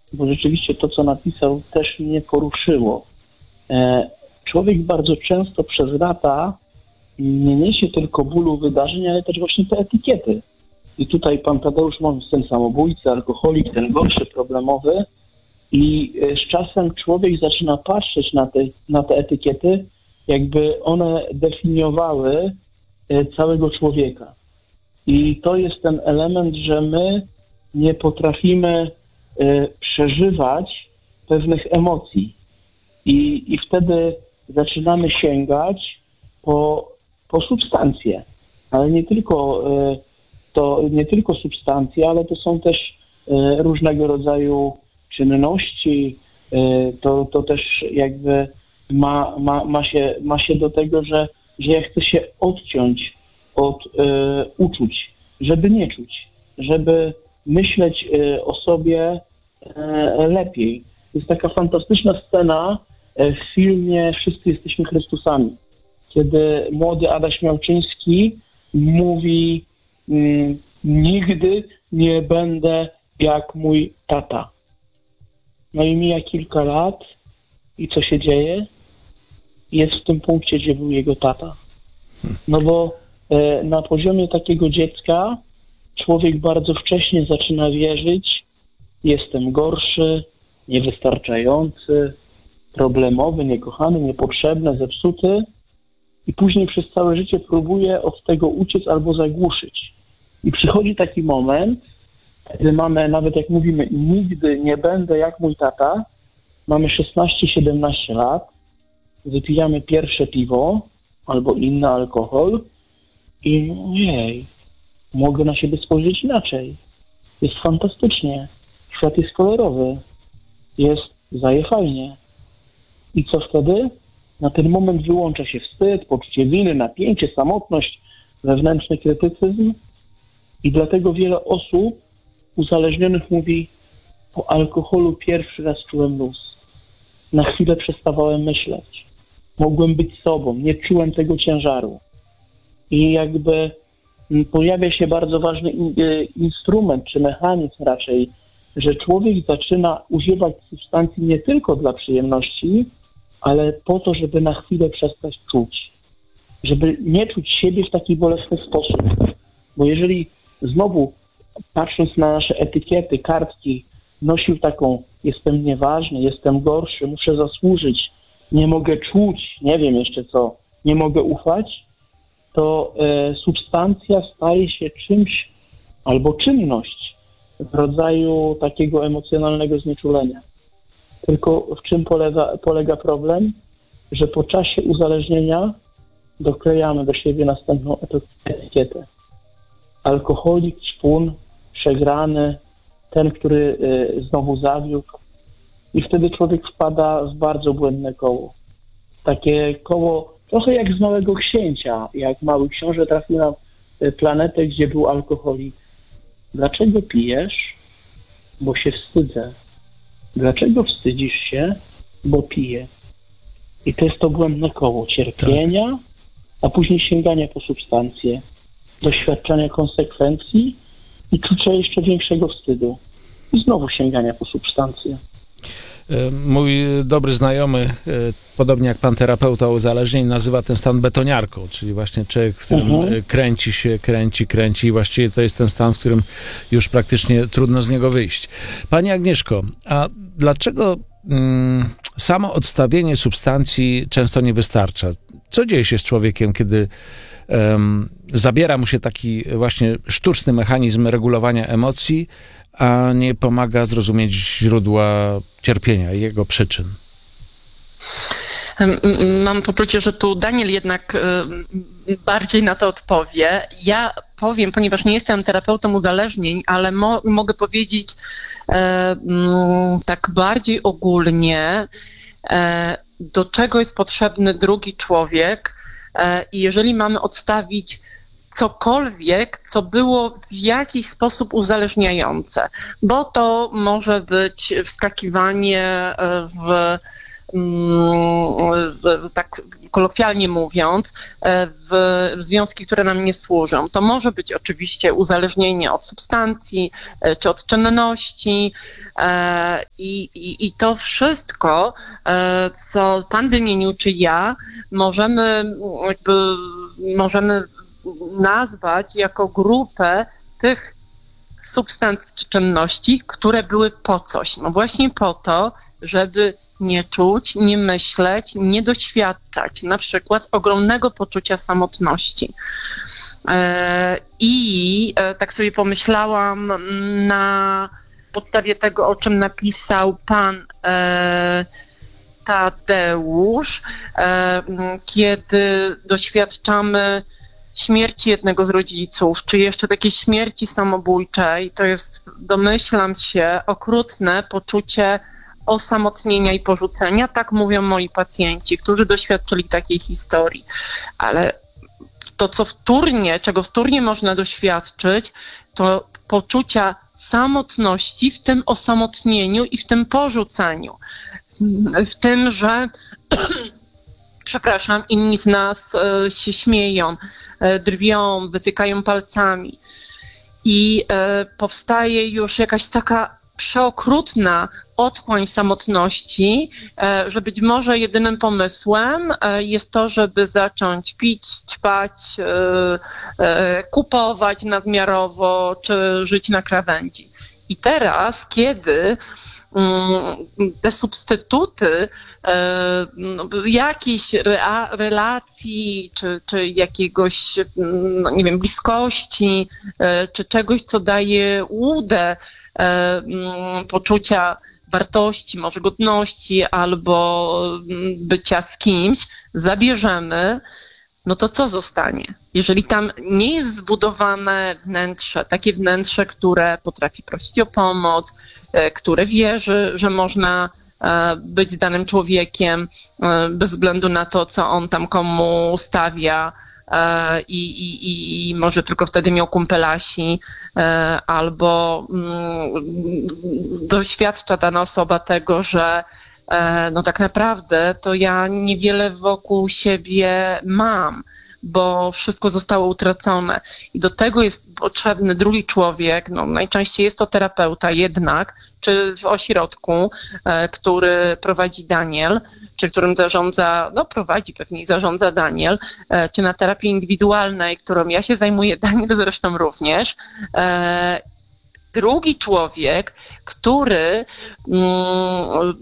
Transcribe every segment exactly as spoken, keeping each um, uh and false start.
bo rzeczywiście to, co napisał, też mnie poruszyło. Człowiek bardzo często przez lata nie niesie tylko bólu wydarzeń, ale też właśnie te etykiety. I tutaj pan Tadeusz mówi, ten samobójca, alkoholik, ten gorszy, problemowy. I z czasem człowiek zaczyna patrzeć na te, na te etykiety, jakby one definiowały całego człowieka. I to jest ten element, że my nie potrafimy przeżywać pewnych emocji. I, i wtedy zaczynamy sięgać po, po substancje. Ale nie tylko, to, nie tylko substancje, ale to są też różnego rodzaju czynności. To, to też jakby ma, ma, ma, się, ma się do tego, że, że ja chcę się odciąć od y, uczuć, żeby nie czuć, żeby myśleć y, o sobie y, lepiej. Jest taka fantastyczna scena w filmie Wszyscy jesteśmy Chrystusami, kiedy młody Adaś Miałczyński mówi y, nigdy nie będę jak mój tata. No i mija kilka lat i co się dzieje? Jest w tym punkcie, gdzie był jego tata. No bo e, na poziomie takiego dziecka człowiek bardzo wcześnie zaczyna wierzyć, jestem gorszy, niewystarczający, problemowy, niekochany, niepotrzebny, zepsuty i później przez całe życie próbuje od tego uciec albo zagłuszyć. I przychodzi taki moment, kiedy mamy, nawet jak mówimy, nigdy nie będę jak mój tata, mamy szesnaście siedemnaście lat, wypijamy pierwsze piwo albo inny alkohol i ojej, mogę na siebie spojrzeć inaczej. Jest fantastycznie, świat jest kolorowy, jest zajefajnie. I co wtedy? Na ten moment wyłącza się wstyd, poczucie winy, napięcie, samotność, wewnętrzny krytycyzm i dlatego wiele osób uzależnionych mówi, po alkoholu pierwszy raz czułem luz. Na chwilę przestawałem myśleć. Mogłem być sobą, nie czułem tego ciężaru. I jakby pojawia się bardzo ważny in, instrument, czy mechanizm raczej, że człowiek zaczyna używać substancji nie tylko dla przyjemności, ale po to, żeby na chwilę przestać czuć. Żeby nie czuć siebie w taki bolesny sposób. Bo jeżeli znowu, patrząc na nasze etykiety, kartki, nosił taką, jestem nieważny, jestem gorszy, muszę zasłużyć, nie mogę czuć, nie wiem jeszcze co, nie mogę ufać, to e, substancja staje się czymś, albo czynność w rodzaju takiego emocjonalnego znieczulenia. Tylko w czym polega, polega problem? Że po czasie uzależnienia doklejamy do siebie następną etykietę. Alkoholik, ćpun, przegrany, ten, który y, znowu zawiódł. I wtedy człowiek wpada w bardzo błędne koło. Takie koło trochę jak z Małego Księcia. Jak Mały Książę trafił na planetę, gdzie był alkoholik. Dlaczego pijesz? Bo się wstydzę. Dlaczego wstydzisz się? Bo piję. I to jest to błędne koło cierpienia, tak, a później sięgania po substancje, doświadczania konsekwencji i czucia jeszcze większego wstydu. I znowu sięgania po substancje. Mój dobry znajomy, podobnie jak pan terapeuta uzależnień, nazywa ten stan betoniarką, czyli właśnie człowiek, w którym uh-huh. kręci się, kręci, kręci i właściwie to jest ten stan, w którym już praktycznie trudno z niego wyjść. Pani Agnieszko, a dlaczego mm, samo odstawienie substancji często nie wystarcza? Co dzieje się z człowiekiem, kiedy um, zabiera mu się taki właśnie sztuczny mechanizm regulowania emocji, a nie pomaga zrozumieć źródła cierpienia i jego przyczyn? Mam poczucie, że tu Daniel jednak bardziej na to odpowie. Ja powiem, ponieważ nie jestem terapeutą uzależnień, ale mo- mogę powiedzieć e, tak bardziej ogólnie, e, do czego jest potrzebny drugi człowiek e, i jeżeli mamy odstawić cokolwiek, co było w jakiś sposób uzależniające, bo to może być wskakiwanie w, w, w tak kolokwialnie mówiąc, w związki, które nam nie służą. To może być oczywiście uzależnienie od substancji czy od czynności i, i, i to wszystko, co pan wymienił, czy ja, możemy jakby możemy nazwać jako grupę tych substancji czy czynności, które były po coś. No właśnie po to, żeby nie czuć, nie myśleć, nie doświadczać na przykład ogromnego poczucia samotności. I tak sobie pomyślałam na podstawie tego, o czym napisał pan Tadeusz, kiedy doświadczamy śmierci jednego z rodziców, czy jeszcze takiej śmierci samobójczej, to jest, domyślam się, okrutne poczucie osamotnienia i porzucenia. Tak mówią moi pacjenci, którzy doświadczyli takiej historii. Ale to, co wtórnie, czego wtórnie można doświadczyć, to poczucia samotności w tym osamotnieniu i w tym porzuceniu. W tym, że przepraszam, inni z nas e, się śmieją, e, drwią, wytykają palcami i e, powstaje już jakaś taka przeokrutna otchłań samotności, e, że być może jedynym pomysłem e, jest to, żeby zacząć pić, ćpać, e, e, kupować nadmiarowo, czy żyć na krawędzi. I teraz, kiedy mm, te substytuty e, no, jakiejś rea, relacji, czy, czy jakiegoś, no, nie wiem, bliskości, e, czy czegoś, co daje łudę e, m, poczucia wartości, może godności, albo bycia z kimś, zabierzemy, no to co zostanie? Jeżeli tam nie jest zbudowane wnętrze, takie wnętrze, które potrafi prosić o pomoc, które wierzy, że można być z danym człowiekiem bez względu na to, co on tam komu stawia i, i, i może tylko wtedy miał kumpelasi, albo doświadcza dana osoba tego, że no tak naprawdę to ja niewiele wokół siebie mam, bo wszystko zostało utracone. I do tego jest potrzebny drugi człowiek, no najczęściej jest to terapeuta jednak, czy w ośrodku, e, który prowadzi Daniel, czy którym zarządza, no prowadzi pewnie i zarządza Daniel, e, czy na terapii indywidualnej, którą ja się zajmuję, Daniel zresztą również. E, drugi człowiek, który mm,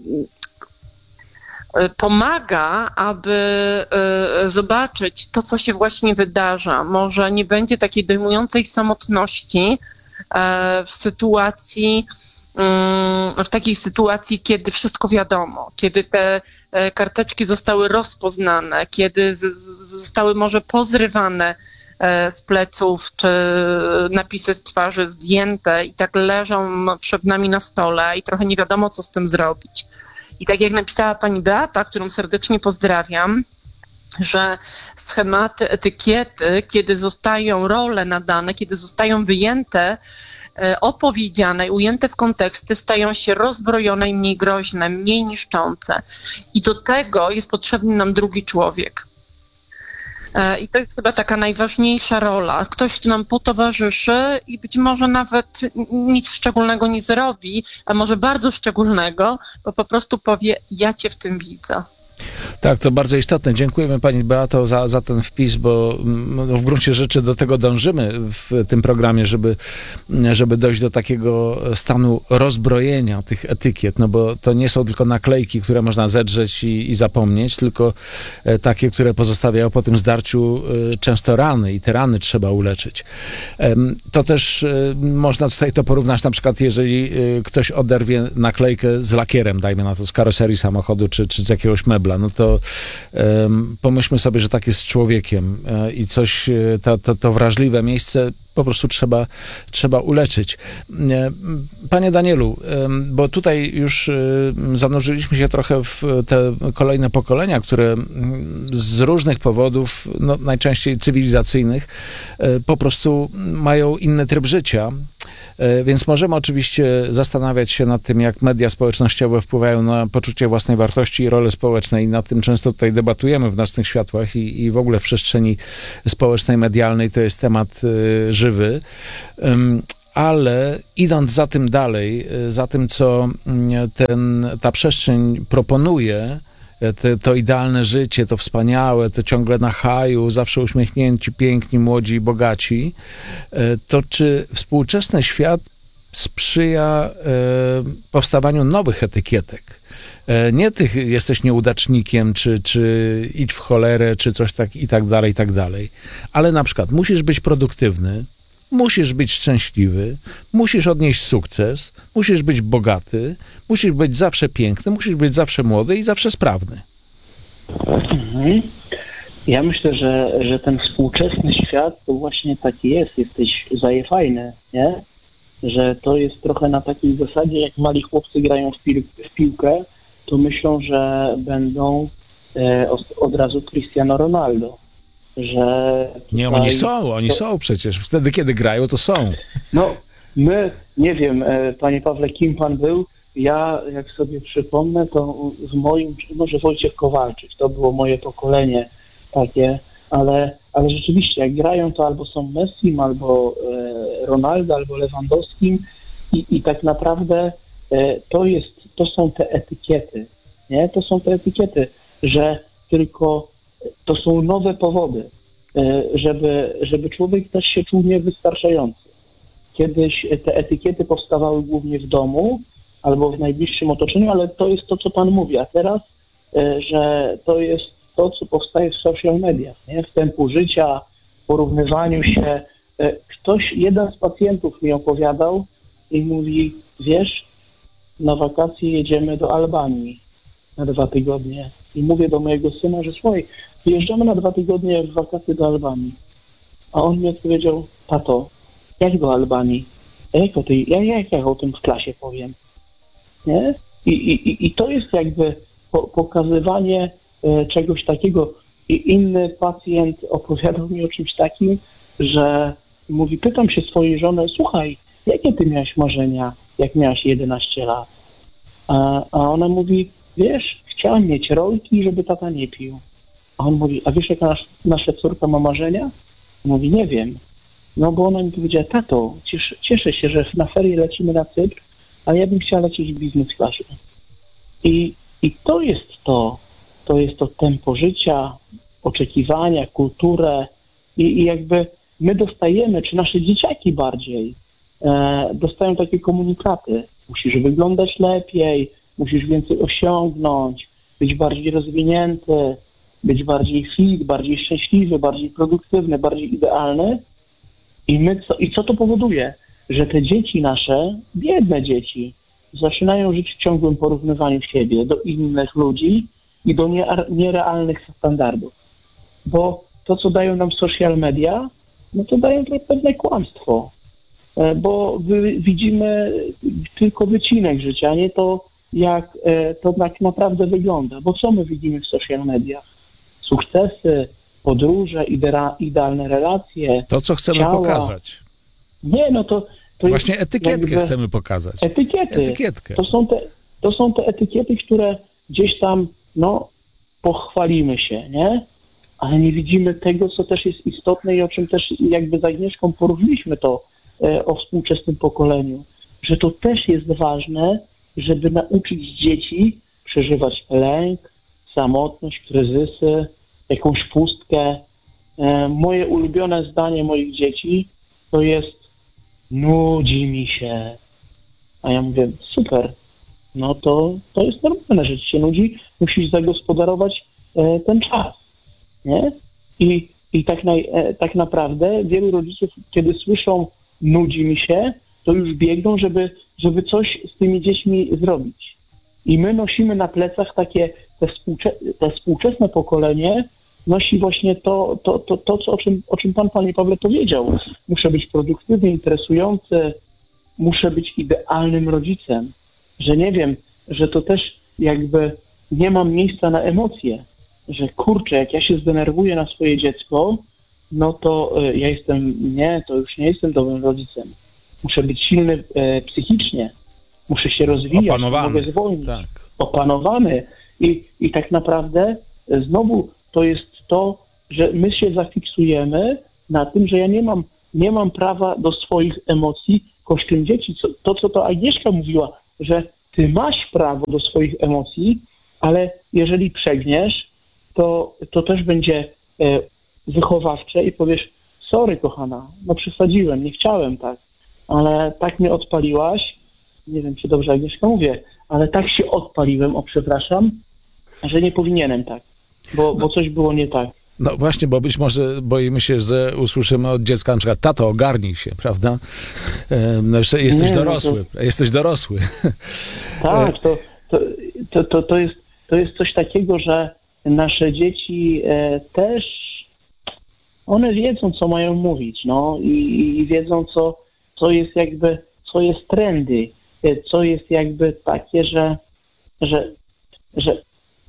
pomaga, aby y, zobaczyć to, co się właśnie wydarza. Może nie będzie takiej dojmującej samotności y, w sytuacji, y, w takiej sytuacji, kiedy wszystko wiadomo, kiedy te y, karteczki zostały rozpoznane, kiedy z, z, zostały może pozrywane y, z pleców, czy napisy z twarzy zdjęte i tak leżą przed nami na stole i trochę nie wiadomo, co z tym zrobić. I tak jak napisała pani Beata, którą serdecznie pozdrawiam, że schematy, etykiety, kiedy zostają role nadane, kiedy zostają wyjęte, opowiedziane i ujęte w konteksty, stają się rozbrojone i mniej groźne, mniej niszczące. I do tego jest potrzebny nam drugi człowiek. I to jest chyba taka najważniejsza rola. Ktoś, kto nam potowarzyszy i być może nawet nic szczególnego nie zrobi, a może bardzo szczególnego, bo po prostu powie, ja cię w tym widzę. Tak, to bardzo istotne. Dziękujemy pani Beato za, za ten wpis, bo no, w gruncie rzeczy do tego dążymy w tym programie, żeby, żeby dojść do takiego stanu rozbrojenia tych etykiet, no bo to nie są tylko naklejki, które można zedrzeć i, i zapomnieć, tylko takie, które pozostawiają po tym zdarciu często rany i te rany trzeba uleczyć. To też można tutaj to porównać, na przykład jeżeli ktoś oderwie naklejkę z lakierem, dajmy na to z karoserii samochodu, czy, czy z jakiegoś mebla, no to um, pomyślmy sobie, że tak jest z człowiekiem e, i coś, to, to, to wrażliwe miejsce po prostu trzeba, trzeba uleczyć. E, panie Danielu, e, bo tutaj już e, zanurzyliśmy się trochę w te kolejne pokolenia, które z różnych powodów, no, najczęściej cywilizacyjnych, e, po prostu mają inny tryb życia Więc możemy oczywiście zastanawiać się nad tym, jak media społecznościowe wpływają na poczucie własnej wartości i roli społecznej. Nad tym często tutaj debatujemy w Nocnych Światłach i, i w ogóle w przestrzeni społecznej, medialnej to jest temat y, żywy. Ym, ale idąc za tym dalej, za tym, co ten, ta przestrzeń proponuje, te, to idealne życie, to wspaniałe, to ciągle na haju, zawsze uśmiechnięci, piękni, młodzi i bogaci, to czy współczesny świat sprzyja e, powstawaniu nowych etykietek? E, nie tych jesteś nieudacznikiem, czy, czy idź w cholerę, czy coś tak i tak dalej, i tak dalej, ale na przykład musisz być produktywny, musisz być szczęśliwy, musisz odnieść sukces, musisz być bogaty, musisz być zawsze piękny, musisz być zawsze młody i zawsze sprawny. Mhm. Ja myślę, że, że ten współczesny świat to właśnie taki jest. Jesteś zajefajny, nie? Że to jest trochę na takiej zasadzie, jak mali chłopcy grają w, pil, w piłkę, to myślą, że będą e, od, od razu Cristiano Ronaldo. Że nie, oni są, oni to... są przecież. Wtedy, kiedy grają, to są. No, my, nie wiem, panie Pawle, kim pan był? Ja, jak sobie przypomnę, to z moim, może Wojciech Kowalczyk, to było moje pokolenie takie, ale, ale rzeczywiście, jak grają, to albo są Messim, albo e, Ronaldo, albo Lewandowskim i, i tak naprawdę e, to jest, to są te etykiety, nie? To są te etykiety, że tylko to są nowe powody, żeby, żeby człowiek też się czuł niewystarczający. Kiedyś te etykiety powstawały głównie w domu albo w najbliższym otoczeniu, ale to jest to, co pan mówi, a teraz, że to jest to, co powstaje w social mediach, nie? W tempu życia, porównywaniu się. Ktoś, jeden z pacjentów mi opowiadał i mówi, wiesz, na wakacje jedziemy do Albanii na dwa tygodnie. I mówię do mojego syna, że słuchaj, wyjeżdżamy na dwa tygodnie w wakacje do Albanii. A on mi odpowiedział, tato, jak do Albanii? Jak, o tej, jak, jak ja o tym w klasie powiem? Nie? I, i, i to jest jakby po, pokazywanie e, czegoś takiego. I inny pacjent opowiadał mi o czymś takim, że mówi, pytam się swojej żony, słuchaj, jakie ty miałeś marzenia, jak miałaś jedenaście lat? A, a ona mówi, wiesz, chciałam mieć rolki, żeby tata nie pił. A on mówi, a wiesz, jaka nasz, nasza córka ma marzenia? Mówi, nie wiem. No bo ona mi powiedziała, tato, cieszę, cieszę się, że na ferie lecimy na Cypr, ale ja bym chciała lecieć w biznes klasie. I, I to jest to, to jest to tempo życia, oczekiwania, kulturę i, i jakby my dostajemy, czy nasze dzieciaki bardziej, e, dostają takie komunikaty. Musisz wyglądać lepiej, musisz więcej osiągnąć, być bardziej rozwinięty, być bardziej fit, bardziej szczęśliwy, bardziej produktywny, bardziej idealny. I my co, i co to powoduje? Że te dzieci nasze, biedne dzieci, zaczynają żyć w ciągłym porównywaniu siebie do innych ludzi i do nie, nierealnych standardów. Bo to, co dają nam social media, no to dają to pewne kłamstwo. Bo widzimy tylko wycinek życia, nie to, jak to tak naprawdę wygląda. Bo co my widzimy w social mediach? Sukcesy, podróże, idea, idealne relacje. To, co chcemy ciała. pokazać. Nie, no to... to Właśnie jest etykietkę jakby... chcemy pokazać. Etykiety. Etykietkę. To są, te, to są te etykiety, które gdzieś tam, no, pochwalimy się, nie? Ale nie widzimy tego, co też jest istotne i o czym też jakby z Agnieszką poruszyliśmy to e, o współczesnym pokoleniu. Że to też jest ważne, żeby nauczyć dzieci przeżywać lęk, samotność, kryzysy, jakąś pustkę. E, moje ulubione zdanie moich dzieci to jest nudzi mi się. A ja mówię, super, no to, to jest normalne, że ci się nudzi, musisz zagospodarować e, ten czas, nie? I, i tak, na, e, tak naprawdę wielu rodziców, kiedy słyszą nudzi mi się, to już biegną, żeby, żeby coś z tymi dziećmi zrobić. I my nosimy na plecach takie, te, współcze, te współczesne pokolenie nosi właśnie to, to, to, to co, o, czym, o czym pan, panie Pawle, powiedział. Muszę być produktywny, interesujący, muszę być idealnym rodzicem. Że nie wiem, że to też jakby nie mam miejsca na emocje. Że kurczę, jak ja się zdenerwuję na swoje dziecko, no to y, ja jestem, nie, to już nie jestem dobrym rodzicem. muszę być silny e, psychicznie, muszę się rozwijać, nie Opanowany. mogę zwolnić, Tak. opanowany. I, I tak naprawdę e, znowu to jest to, że my się zafiksujemy na tym, że ja nie mam, nie mam prawa do swoich emocji kosztem dzieci. Co, to, co to Agnieszka mówiła, że ty masz prawo do swoich emocji, ale jeżeli przegniesz, to, to też będzie e, wychowawcze i powiesz, sorry kochana, no przesadziłem, nie chciałem tak, ale tak mnie odpaliłaś, nie wiem, czy dobrze Agnieszka mówię, ale tak się odpaliłem, o przepraszam, że nie powinienem tak, bo, bo coś było nie tak. No właśnie, bo być może boimy się, że usłyszymy od dziecka na przykład, tato, ogarnij się, prawda? E, No jeszcze jesteś Nie, no dorosły, jesteś dorosły. Tak, to, to, to, to, to, jest, to jest coś takiego, że nasze dzieci e, też, one wiedzą, co mają mówić, no i, i wiedzą, co, co jest jakby, co jest trendy, e, co jest jakby takie, że, że, że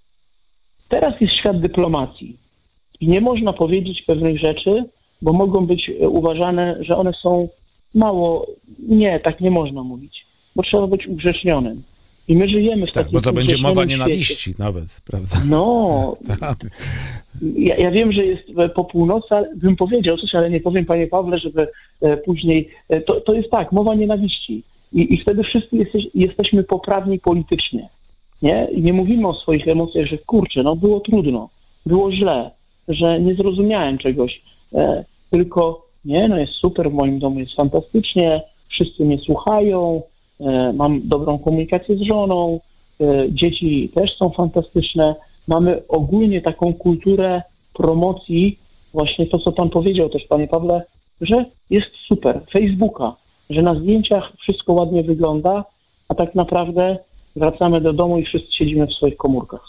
teraz jest świat dyplomacji i nie można powiedzieć pewnych rzeczy, bo mogą być uważane, że one są mało, nie, tak nie można mówić, bo trzeba być ugrzecznionym. I my żyjemy w Tak, takim bo to będzie mowa ugrzecznionym nienawiści świecie. nawet, prawda? No, Tak. ja, ja wiem, że jest po północy, ale bym powiedział coś, ale nie powiem, panie Pawle, żeby e, później... E, to, to jest tak, mowa nienawiści. I, i wtedy wszyscy jesteś, jesteśmy poprawni politycznie. Nie? I nie mówimy o swoich emocjach, że kurczę, no było trudno, było źle, że nie zrozumiałem czegoś. E, tylko nie, no jest super, w moim domu jest fantastycznie, wszyscy mnie słuchają, e, mam dobrą komunikację z żoną, e, dzieci też są fantastyczne. Mamy ogólnie taką kulturę promocji, właśnie to, co pan powiedział też, panie Pawle, że jest super, Facebooka, że na zdjęciach wszystko ładnie wygląda, a tak naprawdę wracamy do domu i wszyscy siedzimy w swoich komórkach.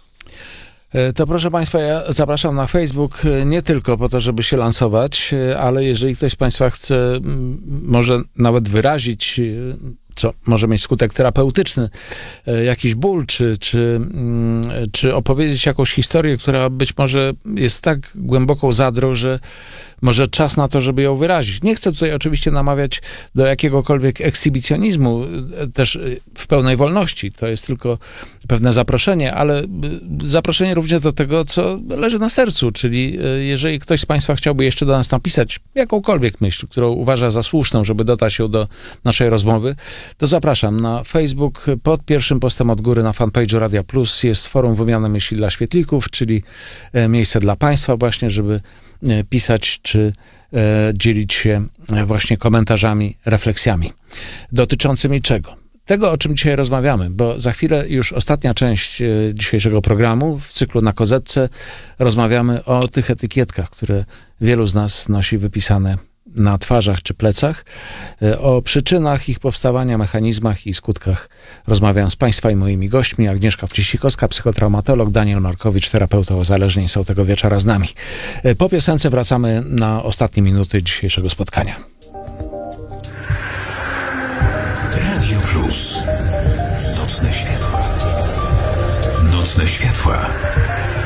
To proszę Państwa, ja zapraszam na Facebook nie tylko po to, żeby się lansować, ale jeżeli ktoś z Państwa chce może nawet wyrazić, co może mieć skutek terapeutyczny, jakiś ból, czy, czy, czy opowiedzieć jakąś historię, która być może jest tak głęboką zadrą, że może czas na to, żeby ją wyrazić. Nie chcę tutaj oczywiście namawiać do jakiegokolwiek ekshibicjonizmu, też w pełnej wolności. To jest tylko pewne zaproszenie, ale zaproszenie również do tego, co leży na sercu, czyli jeżeli ktoś z Państwa chciałby jeszcze do nas napisać jakąkolwiek myśl, którą uważa za słuszną, żeby dodać ją do naszej rozmowy, to zapraszam na Facebook. Pod pierwszym postem od góry na fanpage'u Radia Plus jest forum wymiany myśli dla świetlików, czyli miejsce dla Państwa właśnie, żeby pisać czy e, dzielić się właśnie komentarzami, refleksjami. Dotyczącymi czego? Tego, o czym dzisiaj rozmawiamy, bo za chwilę już ostatnia część e, dzisiejszego programu w cyklu Na Kozetce rozmawiamy o tych etykietkach, które wielu z nas nosi wypisane na twarzach czy plecach. O przyczynach ich powstawania, mechanizmach i skutkach rozmawiam z Państwa i moimi gośćmi. Agnieszka Wcisikowska, psychotraumatolog, Daniel Markowicz, terapeuta uzależnień, są tego wieczora z nami. Po piosence wracamy na ostatnie minuty dzisiejszego spotkania. Radio Plus. Nocne światła. Nocne światła.